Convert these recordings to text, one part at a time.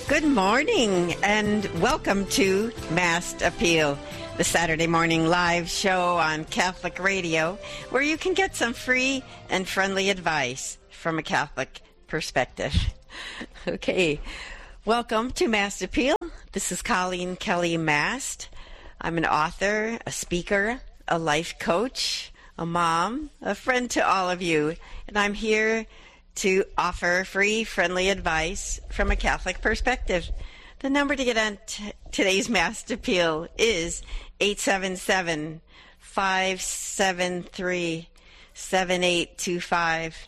Good morning and welcome to Mass Appeal, the Saturday morning live show on Catholic Radio, where you can get some free and friendly advice from a Catholic perspective. Okay, welcome to Mass Appeal. This is Colleen Kelly Mast. I'm an author, a speaker, a life coach, a mom, a friend to all of you, and I'm here to offer free, friendly advice from a Catholic perspective. The number to get on today's Mass Appeal is 877-573-7825,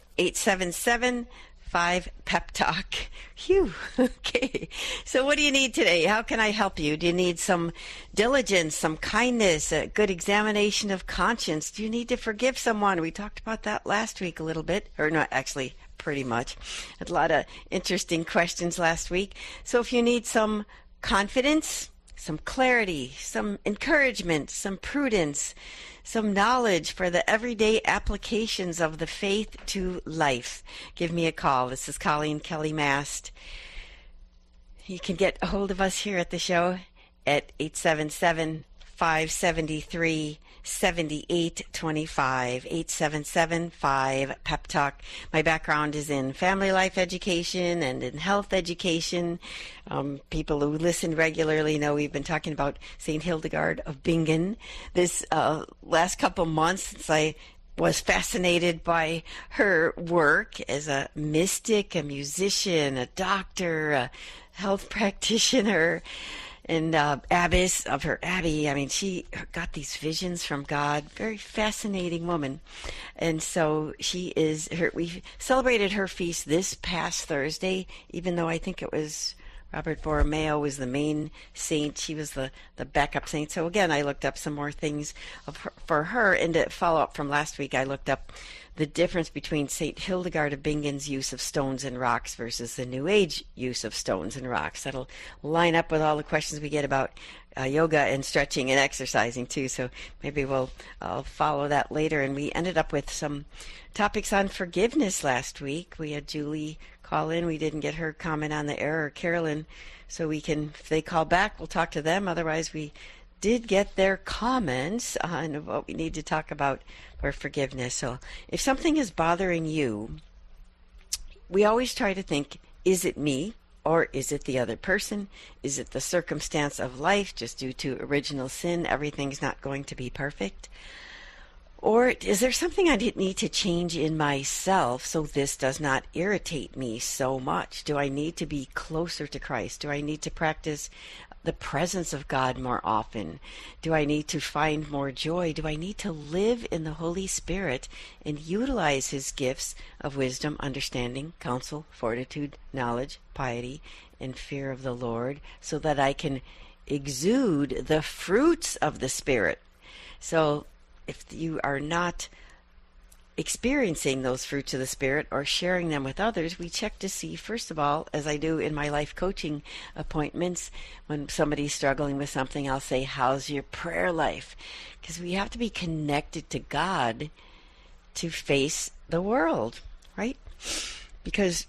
877-5-PEP-TALK. Phew. Okay. So what do you need today? How can I help you? Do you need some diligence, some kindness, a good examination of conscience? Do you need to forgive someone? We talked about that last week a little bit, or not actually, pretty much. A lot of interesting questions last week. So if you need some confidence, some clarity, some encouragement, some prudence, some knowledge for the everyday applications of the faith to life, give me a call. This is Colleen Kelly Mast. You can get a hold of us here at the show at 877-573-7825, 877-5-PEP-TALK. My background is in family life education and in health education. People who listen regularly know we've been talking about St. Hildegard of Bingen this last couple months, since I was fascinated by her work as a mystic, a musician, a doctor, a health practitioner, and abbess of her abbey. I mean, she got these visions from God. Very fascinating woman. And so we celebrated her feast this past Thursday, even though I think it was Robert Borromeo was the main saint. She was the backup saint. So again, I looked up some more things for her. And to follow up from last week, I looked up the difference between St. Hildegard of Bingen's use of stones and rocks versus the New Age use of stones and rocks. That'll line up with all the questions we get about yoga and stretching and exercising too. So maybe I'll follow that later. And we ended up with some topics on forgiveness last week. We had Julie call in. We didn't get her comment on the air, or Carolyn. So we can, if they call back, we'll talk to them. Otherwise, we did get their comments on what we need to talk about for forgiveness. So if something is bothering you, we always try to think, is it me or is it the other person? Is it the circumstance of life just due to original sin? Everything's not going to be perfect. Or is there something I need to change in myself so this does not irritate me so much? Do I need to be closer to Christ? Do I need to practice the presence of God more often? Do I need to find more joy? Do I need to live in the Holy Spirit and utilize His gifts of wisdom, understanding, counsel, fortitude, knowledge, piety, and fear of the Lord so that I can exude the fruits of the Spirit? So if you are not experiencing those fruits of the Spirit or sharing them with others, we check to see, first of all, as I do in my life coaching appointments, when somebody's struggling with something, I'll say, how's your prayer life? Because we have to be connected to God to face the world, right? Because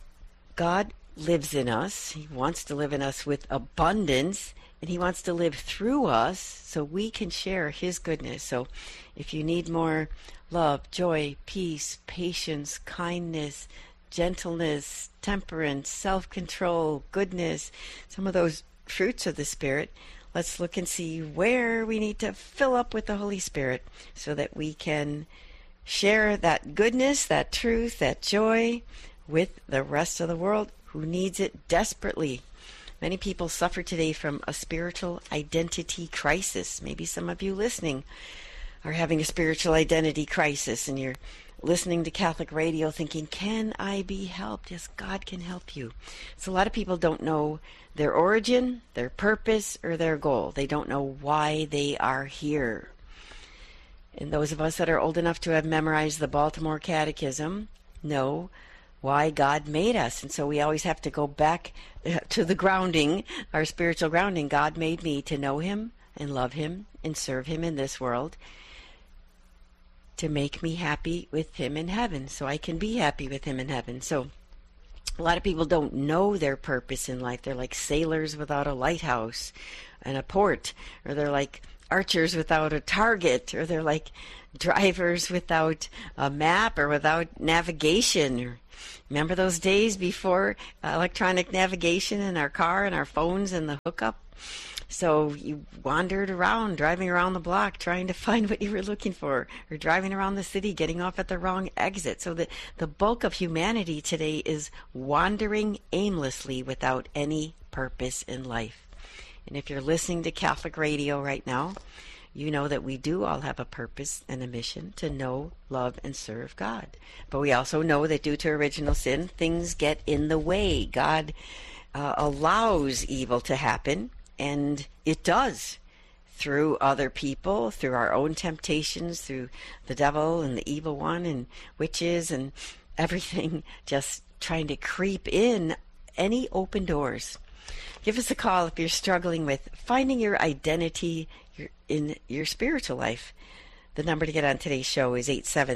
God lives in us. He wants to live in us with abundance, and He wants to live through us so we can share His goodness. So if you need more love, joy, peace, patience, kindness, gentleness, temperance, self-control, goodness, some of those fruits of the Spirit, let's look and see where we need to fill up with the Holy Spirit so that we can share that goodness, that truth, that joy with the rest of the world who needs it desperately. Many people suffer today from a spiritual identity crisis. Maybe some of you listening are having a spiritual identity crisis, and you're listening to Catholic radio thinking, can I be helped? Yes, God can help you. So a lot of people don't know their origin, their purpose, or their goal. They don't know why they are here. And those of us that are old enough to have memorized the Baltimore Catechism know why God made us. And so we always have to go back to the grounding, our spiritual grounding. God made me to know Him and love Him and serve Him in this world, to make me happy with Him in heaven, so I can be happy with Him in heaven. So A lot of people don't know their purpose in life. They're like sailors without a lighthouse and a port, or they're like archers without a target, or they're like drivers without a map or without navigation. Remember those days before electronic navigation in our car and our phones and the hookup? So you wandered around, driving around the block, trying to find what you were looking for, or driving around the city, getting off at the wrong exit. So the bulk of humanity today is wandering aimlessly without any purpose in life. And if you're listening to Catholic radio right now, you know that we do all have a purpose and a mission to know, love, and serve God. But we also know that due to original sin, things get in the way. God allows evil to happen, and it does, through other people, through our own temptations, through the devil and the evil one and witches and everything just trying to creep in any open doors. Give us a call if you're struggling with finding your identity in your spiritual life. The number to get on today's show is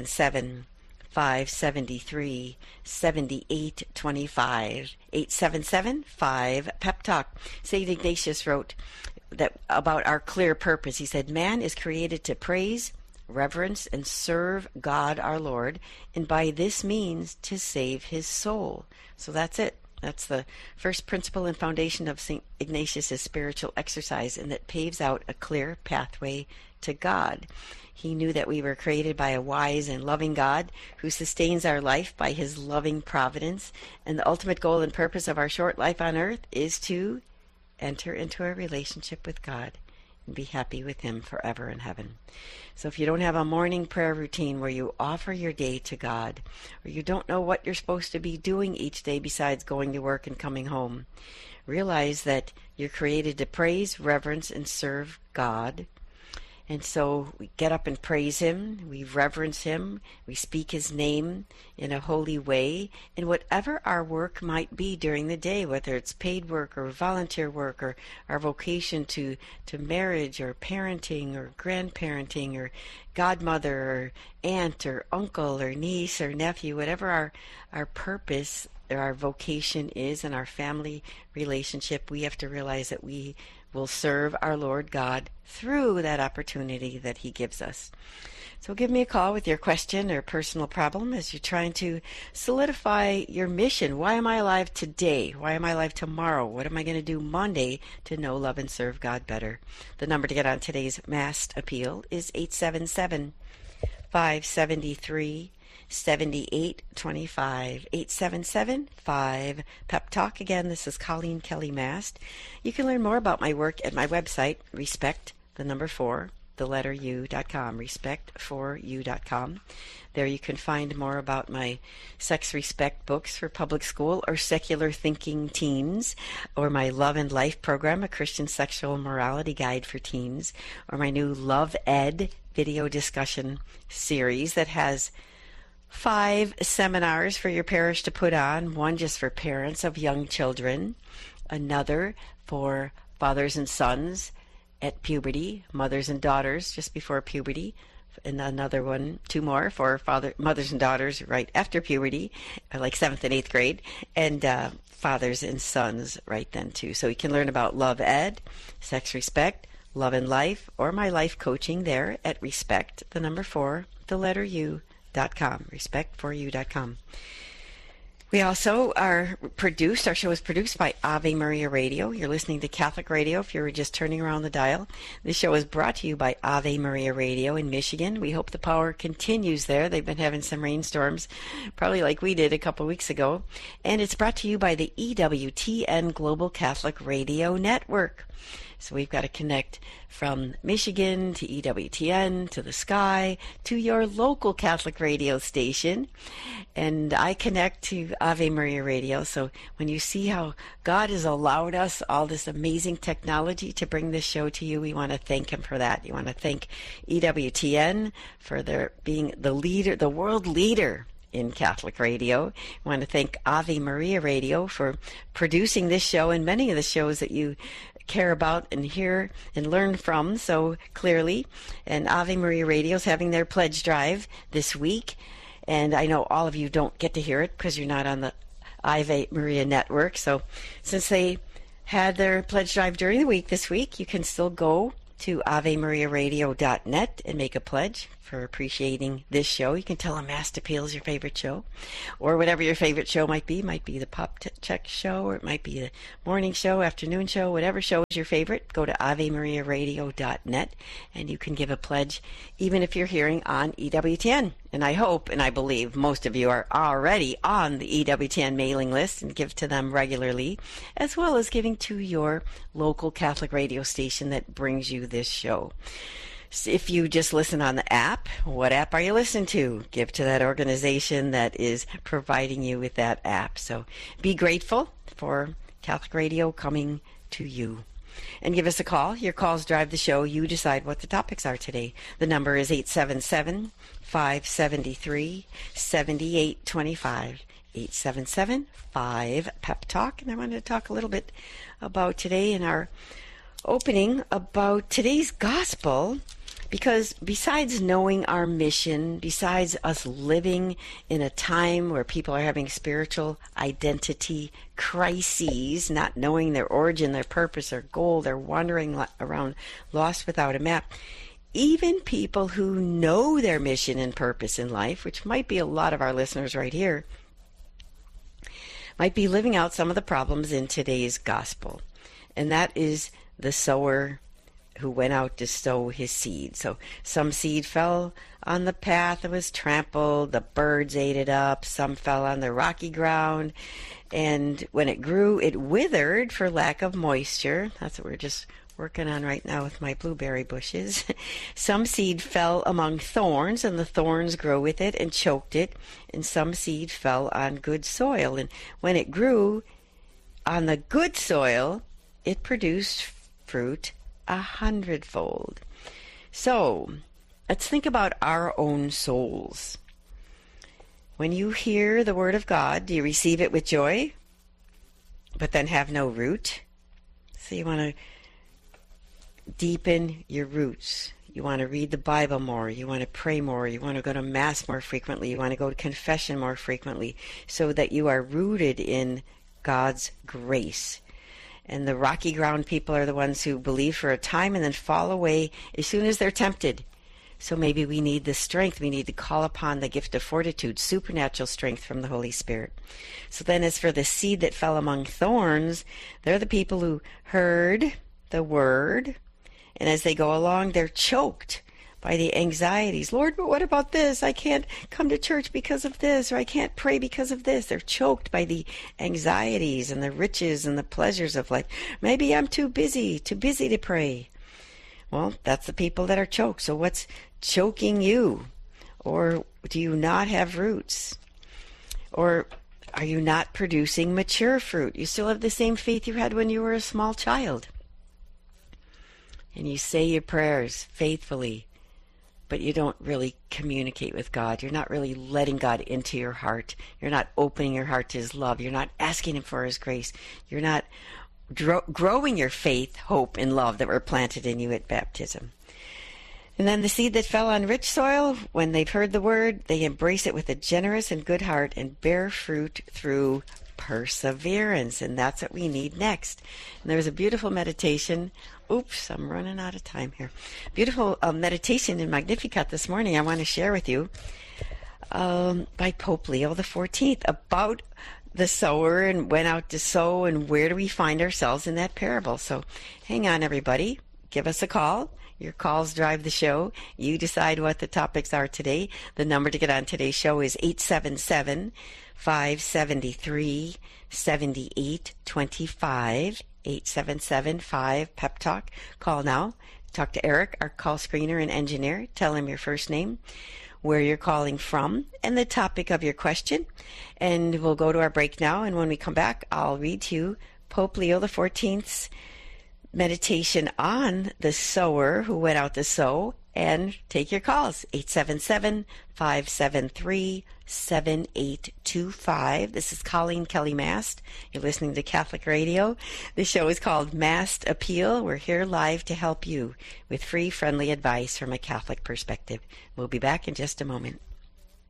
877-573-7825. 877-5-PEP-TALK. St. Ignatius wrote that about our clear purpose. He said, man is created to praise, reverence, and serve God our Lord, and by this means to save his soul. So that's it. That's the first principle and foundation of St. Ignatius' spiritual exercise, and that paves out a clear pathway to God. He knew that we were created by a wise and loving God who sustains our life by his loving providence, and the ultimate goal and purpose of our short life on earth is to enter into a relationship with God and be happy with him forever in heaven. So if you don't have a morning prayer routine where you offer your day to God, or you don't know what you're supposed to be doing each day besides going to work and coming home, realize that you're created to praise, reverence, and serve God. And so we get up and praise him, we reverence him, we speak his name in a holy way, and whatever our work might be during the day, whether it's paid work or volunteer work or our vocation to marriage or parenting or grandparenting or godmother or aunt or uncle or niece or nephew, whatever our purpose or our vocation is in our family relationship, we have to realize that we will serve our Lord God through that opportunity that he gives us. So give me a call with your question or personal problem as you're trying to solidify your mission. Why am I alive today? Why am I alive tomorrow? What am I going to do Monday to know, love, and serve God better? The number to get on today's Mass Appeal is 877-573-7825. 877-5-PEP-TALK. Again, this is Colleen Kelly Mast. You can learn more about my work at my website, respect4u.com, respect4u.com. There you can find more about my sex respect books for public school or secular thinking teens, or my Love and Life program, a Christian sexual morality guide for teens, or my new Love Ed video discussion series that has 5 seminars for your parish to put on, one just for parents of young children, another for fathers and sons at puberty, mothers and daughters just before puberty, and another one, 2 more for mothers and daughters right after puberty, like 7th and 8th grade, and fathers and sons right then too. So you can learn about Love Ed, Sex Respect, Love and Life, or my life coaching there at respect, the number 4, the letter U.com, respect4u.com. We also are produced, our show is produced by Ave Maria Radio. You're listening to Catholic Radio if you were just turning around the dial. This show is brought to you by Ave Maria Radio in Michigan. We hope the power continues there. They've been having some rainstorms, probably like we did a couple weeks ago. And it's brought to you by the EWTN Global Catholic Radio Network. So we've got to connect from Michigan to EWTN to the sky to your local Catholic radio station. And I connect to Ave Maria Radio. So when you see how God has allowed us all this amazing technology to bring this show to you, we want to thank him for that. You want to thank EWTN for their being the leader, the world leader in Catholic radio. I want to thank Ave Maria Radio for producing this show and many of the shows that you care about and hear and learn from so clearly. And Ave Maria Radio is having their pledge drive this week. And I know all of you don't get to hear it because you're not on the Ave Maria Network. So since they had their pledge drive during the week this week, you can still go to AveMariaRadio.net and make a pledge for appreciating this show. You can tell them Mass Appeal is your favorite show, or whatever your favorite show might be. It might be the Pop Check show, or it might be the morning show, afternoon show, whatever show is your favorite. Go to AveMariaRadio.net and you can give a pledge, even if you're hearing on EWTN. And I hope and I believe most of you are already on the EWTN mailing list and give to them regularly, as well as giving to your local Catholic radio station that brings you this show. If you just listen on the app, what app are you listening to? Give to that organization that is providing you with that app. So be grateful for Catholic radio coming to you. And give us a call. Your calls drive the show. You decide what the topics are today. The number is 877-573-7825. 877-5-PEP-TALK. And I wanted to talk a little bit about today in our opening about today's gospel, because besides knowing our mission, besides us living in a time where people are having spiritual identity crises, not knowing their origin, their purpose, their goal, they're wandering around lost without a map, even people who know their mission and purpose in life, which might be a lot of our listeners right here, might be living out some of the problems in today's gospel. And that is the sower who went out to sow his seed. So some seed fell on the path and was trampled. The birds ate it up. Some fell on the rocky ground. And when it grew, it withered for lack of moisture. That's what we're just working on right now with my blueberry bushes. Some seed fell among thorns, and the thorns grew with it and choked it. And some seed fell on good soil. And when it grew on the good soil, it produced fruit 100-fold. So, let's think about our own souls. When you hear the Word of God, do you receive it with joy, but then have no root? So you want to deepen your roots. You want to read the Bible more. You want to pray more. You want to go to Mass more frequently. You want to go to confession more frequently, so that you are rooted in God's grace. And the rocky ground people are the ones who believe for a time and then fall away as soon as they're tempted. So maybe we need the strength. We need to call upon the gift of fortitude, supernatural strength from the Holy Spirit. So then as for the seed that fell among thorns, they're the people who heard the word, and as they go along, they're choked by the anxieties. Lord, but what about this? I can't come to church because of this, or I can't pray because of this. They're choked by the anxieties and the riches and the pleasures of life. Maybe I'm too busy to pray. Well, that's the people that are choked. So what's choking you? Or do you not have roots? Or are you not producing mature fruit? You still have the same faith you had when you were a small child. And you say your prayers faithfully, but you don't really communicate with God. You're not really letting God into your heart. You're not opening your heart to His love. You're not asking Him for His grace. You're not growing your faith, hope, and love that were planted in you at baptism. And then the seed that fell on rich soil, when they've heard the word, they embrace it with a generous and good heart and bear fruit through perseverance. And that's what we need next. And there was a beautiful meditation. Oops, I'm running out of time here. Beautiful meditation in Magnificat this morning I want to share with you by Pope Leo XIV about the sower and went out to sow, and where do we find ourselves in that parable. So hang on, everybody. Give us a call. Your calls drive the show. You decide what the topics are today. The number to get on today's show is 877-573-7825. 877-5-PEP-TALK. Call now. Talk to Eric, our call screener and engineer. Tell him your first name, where you're calling from, and the topic of your question. And we'll go to our break now, and when we come back, I'll read to you Pope Leo XIV's meditation on the sower who went out to sow, and take your calls. 877-573-7825. This is Colleen Kelly Mast. You're listening to Catholic Radio. The show is called Mast Appeal. We're here live to help you with free, friendly advice from a Catholic perspective. We'll be back in just a moment.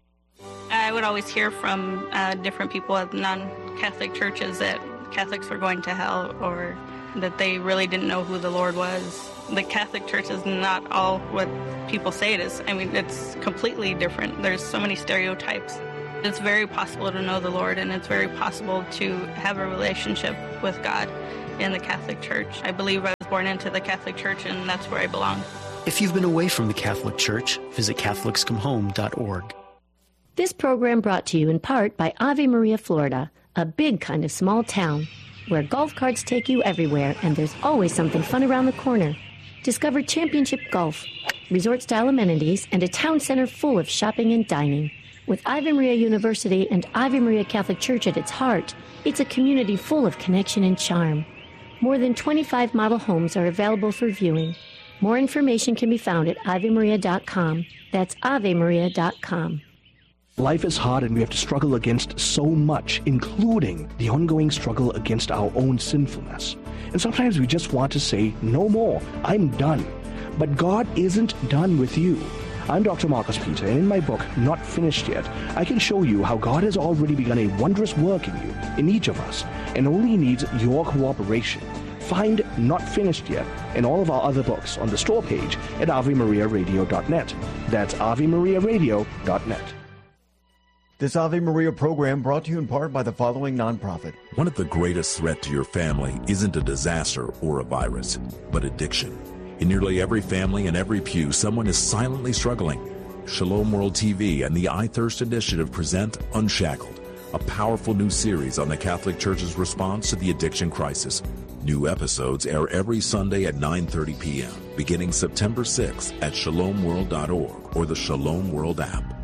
I would always hear from different people at non-Catholic churches that Catholics were going to hell or that they really didn't know who the Lord was. The Catholic Church is not all what people say it is. I mean, it's completely different. There's so many stereotypes. It's very possible to know the Lord, and it's very possible to have a relationship with God in the Catholic Church. I believe I was born into the Catholic Church, and that's where I belong. If you've been away from the Catholic Church, visit CatholicsComeHome.org. This program brought to you in part by Ave Maria, Florida, a big kind of small town where golf carts take you everywhere and there's always something fun around the corner. Discover championship golf, resort-style amenities, and a town center full of shopping and dining. With Ave Maria University and Ave Maria Catholic Church at its heart, it's a community full of connection and charm. More than 25 model homes are available for viewing. More information can be found at AveMaria.com. That's AveMaria.com. Life is hard and we have to struggle against so much, including the ongoing struggle against our own sinfulness. And sometimes we just want to say, no more, I'm done. But God isn't done with you. I'm Dr. Marcus Peter, and in my book, Not Finished Yet, I can show you how God has already begun a wondrous work in you, in each of us, and only needs your cooperation. Find Not Finished Yet and all of our other books on the store page at AveMariaRadio.net. That's AveMariaRadio.net. This Ave Maria program brought to you in part by the following nonprofit. One of the greatest threats to your family isn't a disaster or a virus, but addiction. In nearly every family and every pew, someone is silently struggling. Shalom World TV and the I Thirst Initiative present Unshackled, a powerful new series on the Catholic Church's response to the addiction crisis. New episodes air every Sunday at 9:30 p.m., beginning September 6th at shalomworld.org or the Shalom World app.